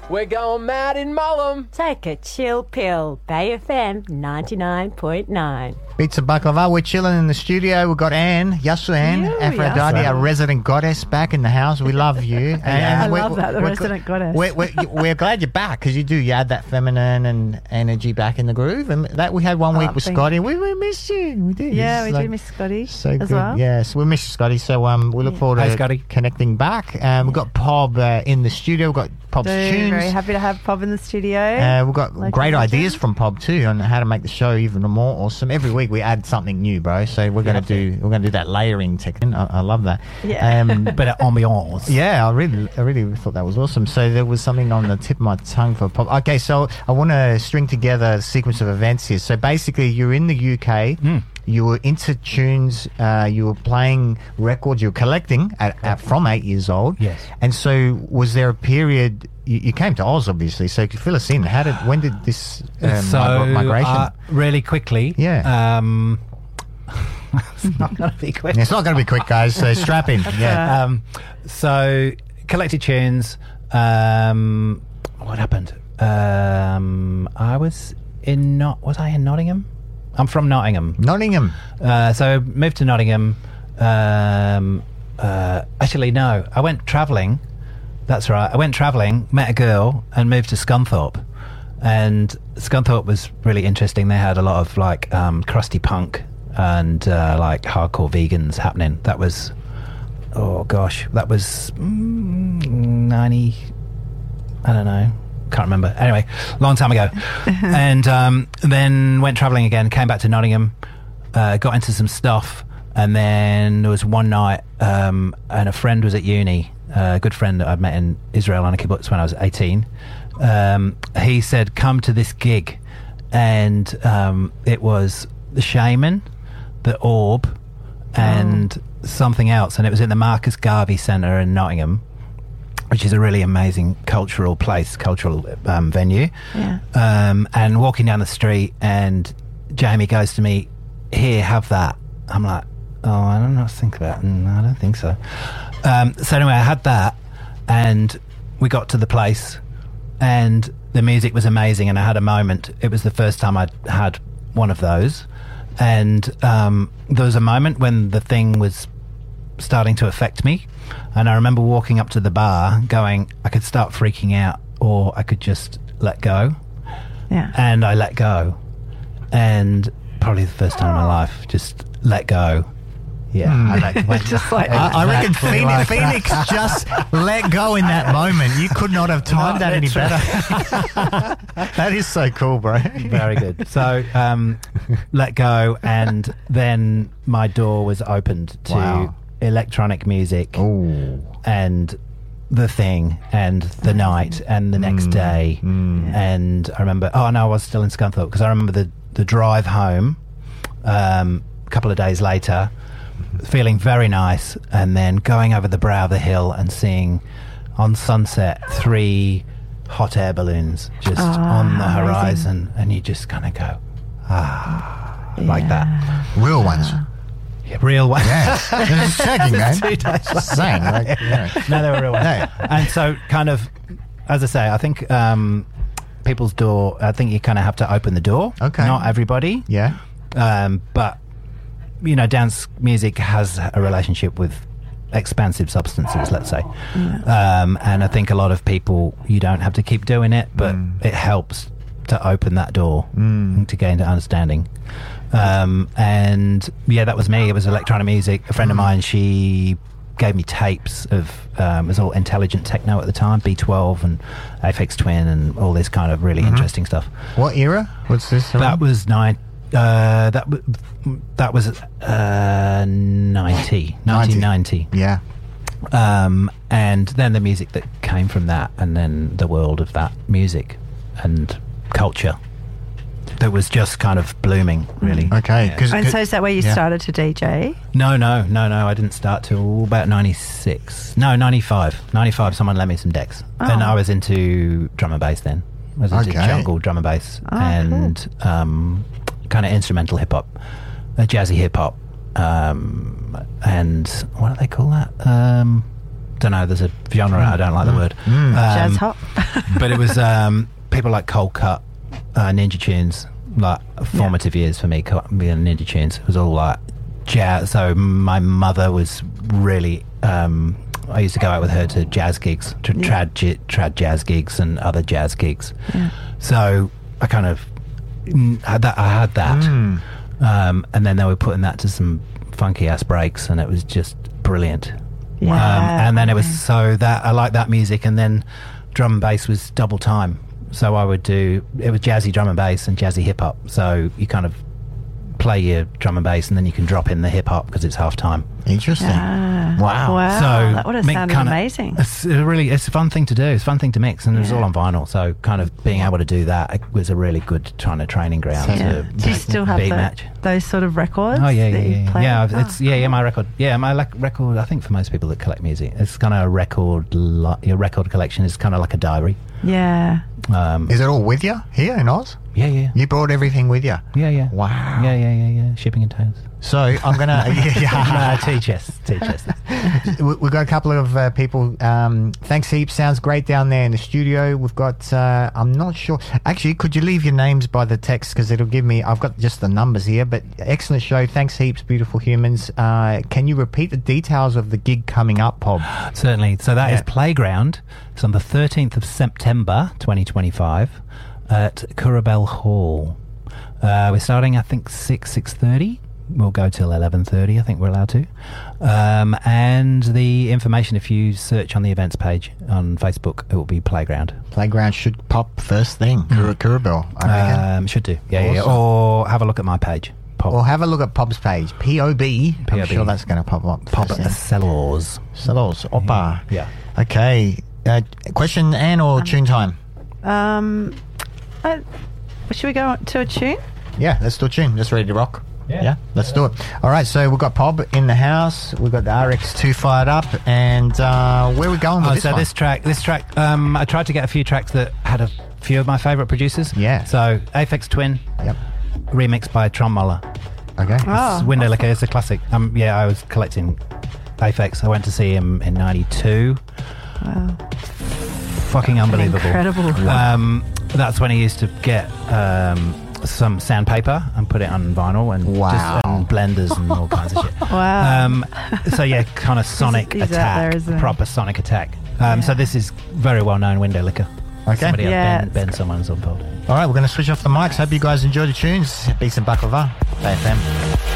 We're going mad in Mullum. Take a chill pill. Bay FM 99.9. Pizza Baklava. We're chilling in the studio. We've got Anne, Yasu Anne, Aphrodite, our resident goddess, back in the house. We love you. I love that, the resident goddess. We're glad you're back because you add that feminine and energy back in the groove. And that we had one week with Scotty. We missed you. We did. Yeah, we do miss Scotty so as good. well. Yes, we miss Scotty. So we look forward to connecting back. We've got Pob in the studio. We've got Pob's tunes. Very happy to have Pob in the studio. We've got great ideas from Pob too on how to make the show even more awesome. Every week we add something new, bro. So we're gonna do that layering technique. I love that. Yeah. Better ambiance. Yeah, I really thought that was awesome. So there was something on the tip of my tongue for Pob. Okay, so I want to string together a sequence of events here. So basically, you're in the UK. You were into tunes. You were playing records. You were collecting from 8 years old. Yes. And so, was there a period? You came to Oz, obviously. So, fill us in. When did this migration? Really quickly. Yeah. It's not going to be quick. It's not going to be quick, guys. So strap in. Yeah. So collected tunes. What happened? I was in Nottingham? I'm from Nottingham. So moved to Nottingham. Actually, no. I went travelling. That's right. I went travelling, met a girl, and moved to Scunthorpe. And Scunthorpe was really interesting. They had a lot of crusty punk and hardcore vegans happening. That was, that was 90. I don't know. Can't remember. Anyway, long time ago. And then went travelling again, came back to Nottingham, got into some stuff, and then there was one night and a friend was at uni, a good friend that I'd met in Israel on a kibbutz when I was 18. He said, come to this gig. And it was the Shaman, the Orb, and something else. And it was in the Marcus Garvey Centre in Nottingham, which is a really amazing cultural venue. Yeah. And walking down the street, and Jamie goes to me, here, have that. I'm like, I don't know what to think about. I don't think so. So anyway, I had that, and we got to the place, and the music was amazing, and I had a moment. It was the first time I'd had one of those, and there was a moment when the thing was starting to affect me, and I remember walking up to the bar going, I could start freaking out, or I could just let go. Yeah. And I let go, and probably the first time in my life, just let go. Yeah, I reckon Phoenix just let go in that moment. You could not have timed that any better. That is so cool, bro. Very good. So let go, and then my door was opened to electronic music. Ooh. And the thing, and the night, and the next day. And I remember, I was still in Scunthorpe, because I remember the drive home a couple of days later, feeling very nice, and then going over the brow of the hill and seeing on sunset 3 hot air balloons just on the horizon, and you just kind of go, like that. Real ones. Yeah, real ones. Yeah. Just checking, man. 2 days later. Saying, No, they were real ones. No. And so kind of, as I say, I think people's door, I think you kind of have to open the door. Okay. Not everybody. Yeah. But dance music has a relationship with expansive substances, let's say. And I think a lot of people, you don't have to keep doing it, but it helps to open that door to gain the understanding. And that was me. It was electronic music. A friend of mine, she gave me tapes of it was all intelligent techno at the time, B12 and Aphex Twin and all this kind of really interesting stuff. What era? What's this? That was 1990. Yeah. And then the music that came from that, and then the world of that music and culture that was just kind of blooming, really. Okay. Yeah. And so is that where you started to DJ? No. I didn't start till about 96. No, 95. 95, someone lent me some decks. And I was into drum and bass then. I was into jungle, drum and bass, and kind of instrumental hip-hop, jazzy hip-hop, and what do they call that? don't know. There's a genre. I don't like the word. Jazz hop. But it was people like Cold Cut, Ninja Tunes, like formative years for me. Being Ninja Tunes, it was all like jazz. So my mother was really. I used to go out with her to jazz gigs, to trad jazz gigs and other jazz gigs. Yeah. So I kind of had that. And then they were putting that to some funky ass breaks, and it was just brilliant. Yeah. And then it was so that I liked that music, and then drum and bass was double time. So I would do it was jazzy drum and bass and jazzy hip hop. So you kind of play your drum and bass, and then you can drop in the hip hop because it's half time. Interesting. Wow. So that would have sounded amazing. It's a fun thing to do. It's a fun thing to mix, and it was all on vinyl. So kind of being able to do that was a really good kind of training ground. Yeah. Do you still have those sort of records? Oh yeah. My record. Yeah, my record. I think for most people that collect music, it's kind of a record. Your record collection is kind of like a diary. Yeah. Is it all with you here in Oz? Yeah. You brought everything with you? Yeah. Wow. Yeah. Shipping containers. So I'm going to... T-chest. We've got a couple of people. Thanks heaps. Sounds great down there in the studio. We've got... I'm not sure. Actually, could you leave your names by the text? Because it'll give me... I've got just the numbers here. But excellent show. Thanks heaps, beautiful humans. Can you repeat the details of the gig coming up, Pob? Certainly. So that is Playground. It's on the 13th of September, 2025, at Curabell Hall. We're starting, I think, 6:30. We'll go till 11:30. I think we're allowed to. And the information, if you search on the events page on Facebook, it will be Playground. Playground should pop first thing. Curabell, I reckon. Should do. Yeah. Or have a look at my page. Pop. Or have a look at Pob's page. P.O.B. I'm sure that's going to pop up. Pop Sellers. Oppa. Yeah. Okay. Question, Anne, or tune time? Should we go to a tune? Yeah, let's do a tune. Just ready to rock. Yeah, let's do it. All right, so we've got Pob in the house. We've got the RX2 fired up, and where are we going with this one? This track, I tried to get a few tracks that had a few of my favourite producers. Yeah. So Aphex Twin, remixed by Tron Muller. Okay. It's Window Licker. It's a classic. I was collecting Aphex. I went to see him in '92. Wow. Fucking unbelievable. Incredible. That's when he used to get some sandpaper and put it on vinyl and and blenders and all kinds of shit. Wow. So yeah, kind of Sonic he's Attack, out there, proper Sonic Attack. So this is very well known Window Licker. Okay. Somebody Ben someone's on board. All right, we're going to switch off the mics. Hope you guys enjoy the tunes. Beats and Baklava, BFM.